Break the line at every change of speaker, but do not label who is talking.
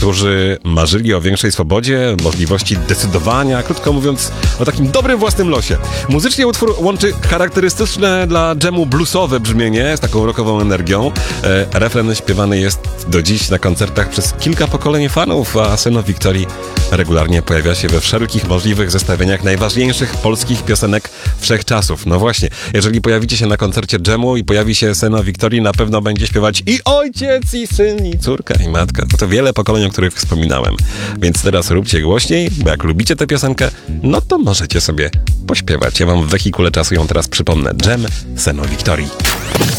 którzy marzyli o większej swobodzie, możliwości decydowania, krótko mówiąc, o takim dobrym własnym losie. Muzycznie utwór łączy charakterystyczne dla dżemu bluesowe brzmienie z taką rockową energią. Refren śpiewany jest do dziś na koncertach przez kilka pokoleń fanów, a Sen of Victory regularnie pojawia się we wszelkich możliwych zestawieniach najważniejszych polskich piosenek wszechczasów. No właśnie, jeżeli pojawicie się na koncercie dżemu i pojawi się Sen of Victory, na pewno będzie śpiewać i ojciec, i syn, i córka, i matka. To wiele pokoleń, o których wspominałem. Więc teraz róbcie głośniej, bo jak lubicie tę piosenkę, no to możecie sobie pośpiewać. Ja wam w wehikule czasu ją teraz przypomnę. Dżem, Sen of Victory.